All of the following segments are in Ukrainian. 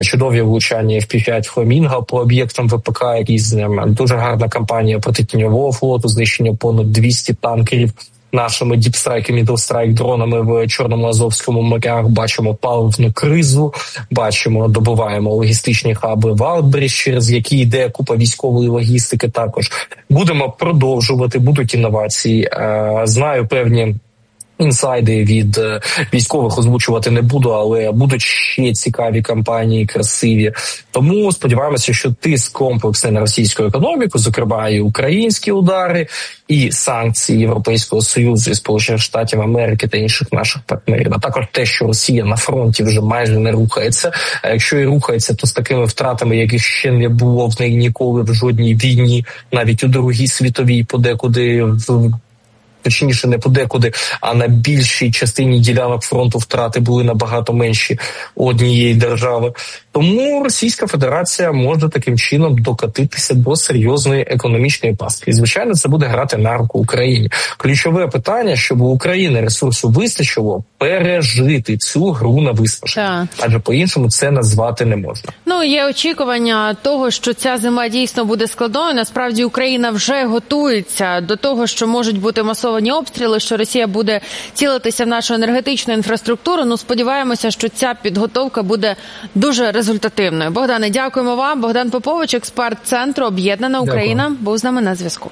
чудові влучання FP5 «Фламінго» по об'єктам ВПК різним. Дуже гарна кампанія протитіньового флоту, знищення понад 200 танкерів нашими діпстрайк і мідлстрайк дронами в Чорному Азовському морях. Бачимо паливну кризу, бачимо, добуваємо логістичні хаби в Альбріж, через які йде купа військової логістики також. Будемо продовжувати, будуть інновації. Знаю певні інсайди від військових, озвучувати не буду, але будуть ще цікаві кампанії, красиві. Тому сподіваємося, що тиск комплексний на російську економіку, зокрема і українські удари, і санкції Європейського Союзу, і Сполучених Штатів Америки та інших наших партнерів. А також те, що Росія на фронті вже майже не рухається. А якщо і рухається, то з такими втратами, яких ще не було в неї ніколи в жодній війні, навіть у Другій світовій, подекуди точніше не подекуди, а на більшій частині ділянок фронту втрати були набагато менші у однієї держави. Тому Російська Федерація може таким чином докотитися до серйозної економічної пастки. І, звичайно, це буде грати на руку Україні. Ключове питання, щоб у України ресурсу вистачило пережити цю гру на виснаження. Адже по-іншому це назвати не можна. Ну, є очікування того, що ця зима дійсно буде складною. Насправді Україна вже готується до того, що можуть бути масовані обстріли, що Росія буде цілитися в нашу енергетичну інфраструктуру. Ну, сподіваємося, що ця підготовка буде дуже результативною. Богдане, дякуємо вам. Богдан Попович, експерт Центру «Об'єднана Україна», був з нами на зв'язку.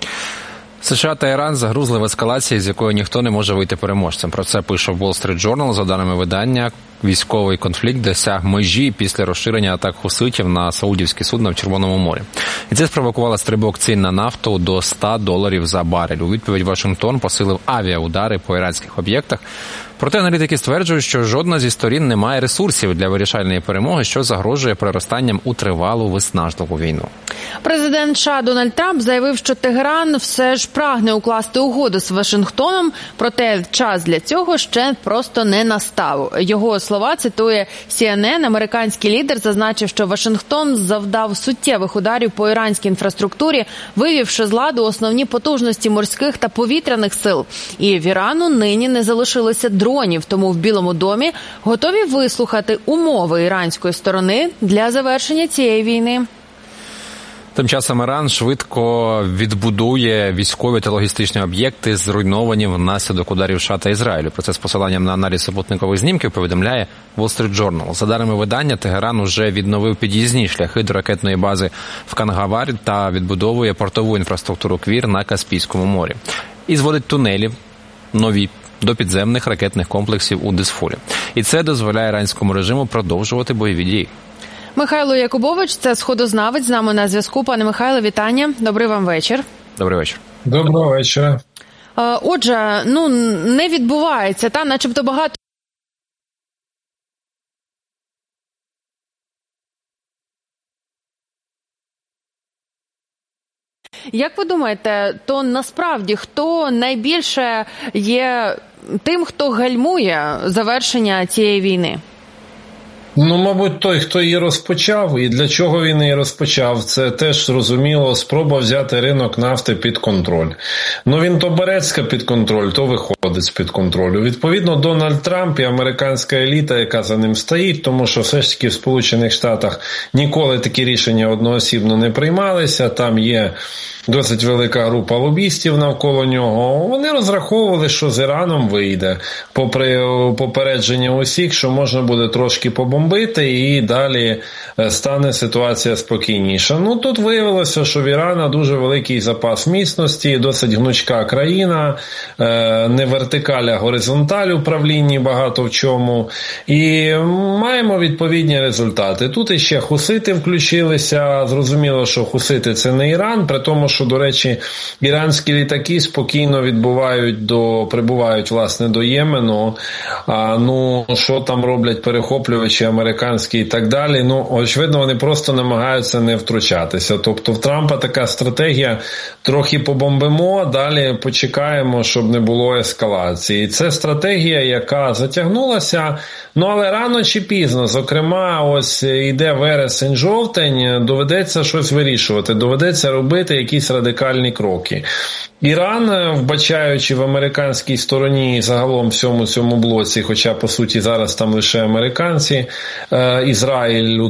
США та Іран загрузли в ескалації, з якої ніхто не може вийти переможцем. Про це пише Wall Street Journal. За даними видання, військовий конфлікт досяг межі після розширення атак хуситів на саудівські судна в Червоному морі. І це спровокувало стрибок цін на нафту до $100 за барель. У відповідь Вашингтон посилив авіаудари по іранських об'єктах. Проте аналітики стверджують, що жодна зі сторін не має ресурсів для вирішальної перемоги, що загрожує переростанням у тривалу виснажливу війну. Президент США Дональд Трамп заявив, що Тегеран все ж прагне укласти угоду з Вашингтоном, проте час для цього ще просто не настав. Його слова цитує CNN. Американський лідер зазначив, що Вашингтон завдав суттєвих ударів по іранській інфраструктурі, вивівши з ладу основні потужності морських та повітряних сил. І в Ірану нині не залишилося дронів, тому в Білому домі готові вислухати умови іранської сторони для завершення цієї війни. Тим часом Іран швидко відбудує військові та логістичні об'єкти, зруйновані внаслідок ударів США та Ізраїлю. Про це з посиланням на аналіз супутникових знімків повідомляє Wall Street Journal. За даними видання, Тегеран уже відновив під'їзні шляхи до ракетної бази в Кангаварі та відбудовує портову інфраструктуру Квір на Каспійському морі. І зводить тунелі нові до підземних ракетних комплексів у Дисфулі. І це дозволяє іранському режиму продовжувати бойові дії. Михайло Якубович, це сходознавець, з нами на зв'язку. Пане Михайле, вітання. Добрий вам вечір. Добрий вечір. Доброго вечора. Отже, не відбувається, начебто багато. Як ви думаєте, то насправді хто найбільше є тим, хто гальмує завершення цієї війни? Мабуть, той, хто її розпочав, і для чого він її розпочав, це теж зрозуміло, спроба взяти ринок нафти під контроль. Він то береться під контроль, то виходить з-під контролю. Відповідно, Дональд Трамп і американська еліта, яка за ним стоїть, тому що все ж таки в Сполучених Штатах ніколи такі рішення одноосібно не приймалися, там є досить велика група лобістів навколо нього. Вони розраховували, що з Іраном вийде, попри попередження усіх, що можна буде трошки побомбити і далі стане ситуація спокійніша. Тут виявилося, що в Ірана дуже великий запас міцності, досить гнучка країна, не вертикаль, а горизонталь управлінні багато в чому. І маємо відповідні результати. Тут іще хусити включилися. Зрозуміло, що хусити – це не Іран, при тому, що, до речі, іранські літаки спокійно прибувають, власне, до Ємену. Що там роблять перехоплювачі американські і так далі, очевидно, вони просто намагаються не втручатися. Тобто в Трампа така стратегія: трохи побомбимо, далі почекаємо, щоб не було ескалації. ескалації. Це стратегія, яка затягнулася, але рано чи пізно, зокрема, ось йде вересень-жовтень, доведеться щось вирішувати, доведеться робити якісь радикальні кроки. Іран, вбачаючи в американській стороні і загалом всьому цьому блоці, хоча, по суті, зараз там лише американці, Ізраїль